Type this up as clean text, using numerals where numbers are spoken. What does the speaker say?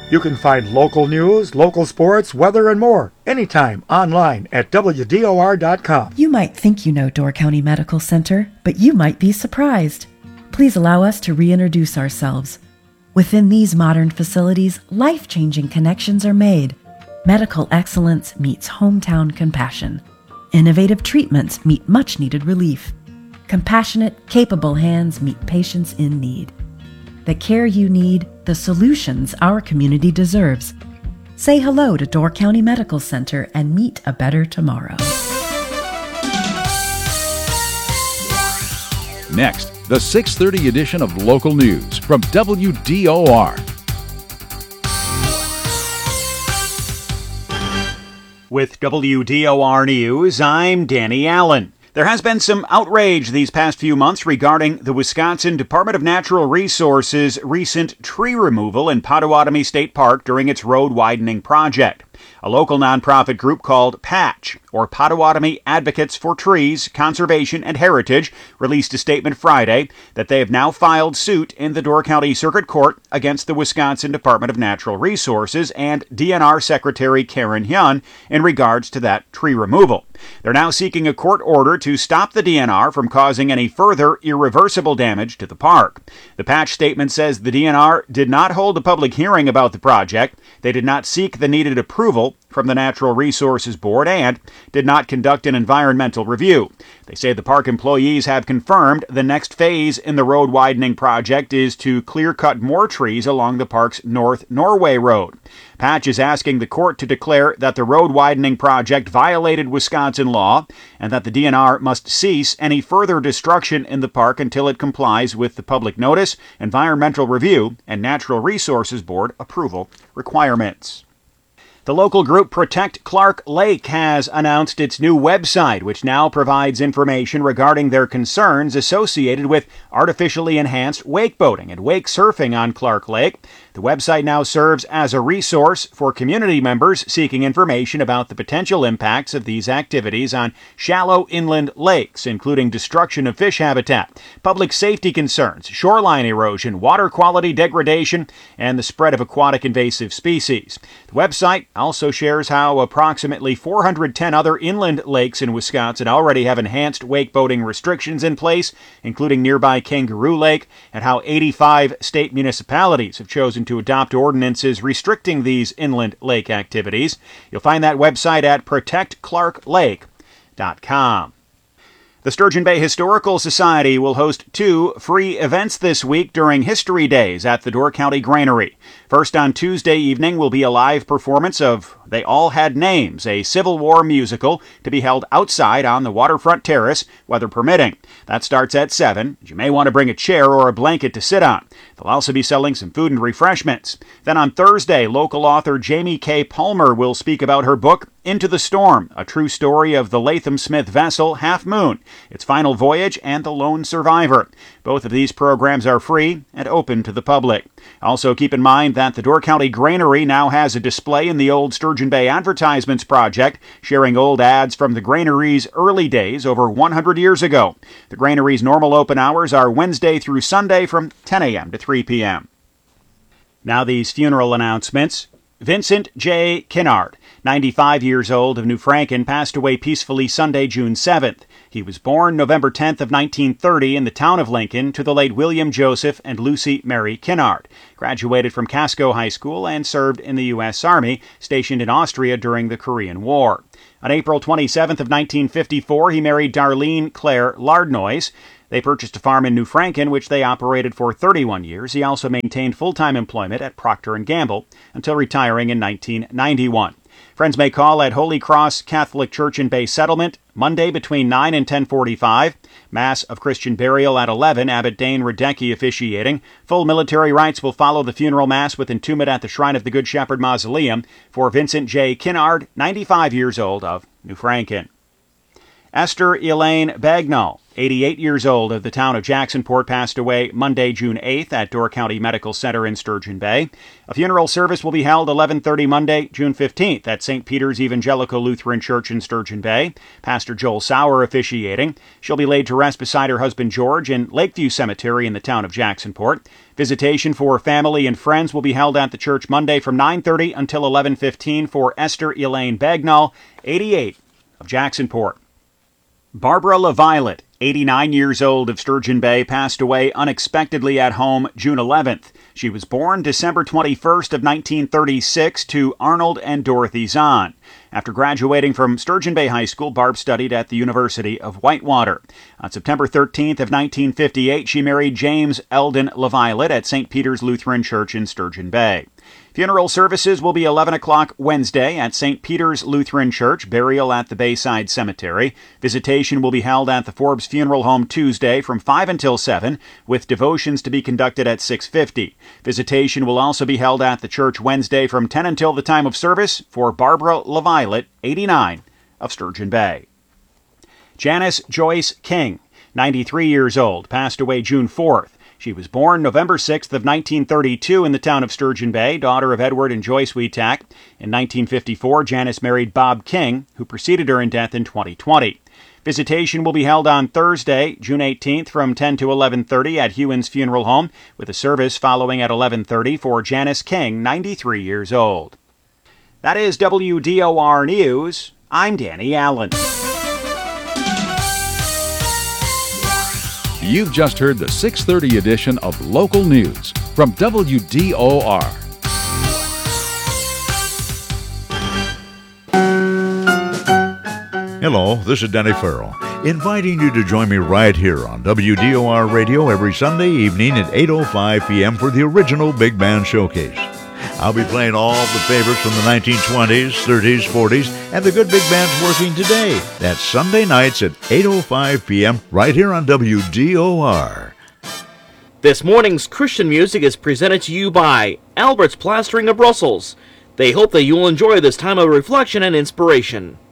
You can find local news, local sports, weather, and more anytime online at WDOR.com. You might think you know Door County Medical Center, but you might be surprised. Please allow us to reintroduce ourselves. Within these modern facilities, life-changing connections are made. Medical excellence meets hometown compassion. Innovative treatments meet much-needed relief. Compassionate, capable hands meet patients in need. The care you need, the solutions our community deserves. Say hello to Door County Medical Center and meet a better tomorrow. Next, the 6:30 edition of Local News from WDOR. With WDOR News, I'm Danny Allen. There has been some outrage these past few months regarding the Wisconsin Department of Natural Resources' recent tree removal in Potawatomi State Park during its road widening project. A local nonprofit group called PATCH, or Potawatomi Advocates for Trees, Conservation, and Heritage, released a statement Friday that they have now filed suit in the Door County Circuit Court against the Wisconsin Department of Natural Resources and DNR Secretary Karen Hyun in regards to that tree removal. They're now seeking a court order to stop the DNR from causing any further irreversible damage to the park. The PATCH statement says the DNR did not hold a public hearing about the project, they did not seek the needed approval from the Natural Resources Board, and did not conduct an environmental review. They say the park employees have confirmed the next phase in the road widening project is to clear-cut more trees along the park's North Norway Road. Patch is asking the court to declare that the road widening project violated Wisconsin law and that the DNR must cease any further destruction in the park until it complies with the public notice, environmental review, and Natural Resources Board approval requirements. The local group Protect Clark Lake has announced its new website, which now provides information regarding their concerns associated with artificially enhanced wakeboating and wake surfing on Clark Lake. The website now serves as a resource for community members seeking information about the potential impacts of these activities on shallow inland lakes, including destruction of fish habitat, public safety concerns, shoreline erosion, water quality degradation, and the spread of aquatic invasive species. The website also shares how approximately 410 other inland lakes in Wisconsin already have enhanced wakeboating restrictions in place, including nearby Kangaroo Lake, and how 85 state municipalities have chosen to adopt ordinances restricting these inland lake activities. You'll find that website at protectclarklake.com. The Sturgeon Bay Historical Society will host 2 free events this week during History Days at the Door County Granary. First, on Tuesday evening, will be a live performance of They All Had Names, a Civil War musical to be held outside on the waterfront terrace, weather permitting. That starts at 7. You may want to bring a chair or a blanket to sit on. They'll also be selling some food and refreshments. Then on Thursday, local author Jamie K. Palmer will speak about her book, Into the Storm, a true story of the Latham Smith vessel Half Moon, its final voyage, and the lone survivor. Both of these programs are free and open to the public. Also keep in mind that the Door County Granary now has a display in the old Sturgeon Bay Advertisements Project, sharing old ads from the granary's early days over 100 years ago. The granary's normal open hours are Wednesday through Sunday from 10 a.m. to 3 p.m. Now these funeral announcements. Vincent J. Kinnard, 95 years old, of New Franken, passed away peacefully Sunday, June 7th. He was born November 10th of 1930 in the town of Lincoln to the late William Joseph and Lucy Mary Kinnard. Graduated from Casco High School and served in the U.S. Army, stationed in Austria during the Korean War. On April 27th of 1954, he married Darlene Claire Lardnois. They purchased a farm in New Franken, which they operated for 31 years. He also maintained full-time employment at Procter & Gamble until retiring in 1991. Friends may call at Holy Cross Catholic Church in Bay Settlement Monday between 9 and 10:45. Mass of Christian burial at 11, Abbot Dane Radecki officiating. Full military rites will follow the funeral mass with entombment at the Shrine of the Good Shepherd Mausoleum for Vincent J. Kinnard, 95 years old, of New Franken. Esther Elaine Bagnall, 88 years old, of the town of Jacksonport, passed away Monday, June 8th at Door County Medical Center in Sturgeon Bay. A funeral service will be held 11:30 Monday, June 15th at St. Peter's Evangelical Lutheran Church in Sturgeon Bay. Pastor Joel Sauer officiating. She'll be laid to rest beside her husband George in Lakeview Cemetery in the town of Jacksonport. Visitation for family and friends will be held at the church Monday from 9:30 until 11:15 for Esther Elaine Bagnall, 88, of Jacksonport. Barbara LaViolet, 89 years old, of Sturgeon Bay, passed away unexpectedly at home June 11th. She was born December 21st of 1936 to Arnold and Dorothy Zahn. After graduating from Sturgeon Bay High School, Barb studied at the University of Whitewater. On September 13th of 1958, she married James Eldon LaViolet at St. Peter's Lutheran Church in Sturgeon Bay. Funeral services will be 11 o'clock Wednesday at St. Peter's Lutheran Church, burial at the Bayside Cemetery. Visitation will be held at the Forbes Funeral Home Tuesday from 5 until 7, with devotions to be conducted at 6:50. Visitation will also be held at the church Wednesday from 10 until the time of service for Barbara LaViolet, 89, of Sturgeon Bay. Janice Joyce King, 93 years old, passed away June 4th. She was born November 6th of 1932 in the town of Sturgeon Bay, daughter of Edward and Joyce Wetak. In 1954, Janice married Bob King, who preceded her in death in 2020. Visitation will be held on Thursday, June 18th from 10 to 11:30 at Hewins Funeral Home, with a service following at 11:30 for Janice King, 93 years old. That is WDOR News. I'm Danny Allen. You've just heard the 6:30 edition of Local News from WDOR. Hello, this is Denny Farrell, inviting you to join me right here on WDOR Radio every Sunday evening at 8:05 p.m. for the original Big Band Showcase. I'll be playing all the favorites from the 1920s, 30s, 40s, and the good big bands working today. That's Sunday nights at 8:05 p.m. right here on WDOR. This morning's Christian music is presented to you by Albert's Plastering of Brussels. They hope that you'll enjoy this time of reflection and inspiration.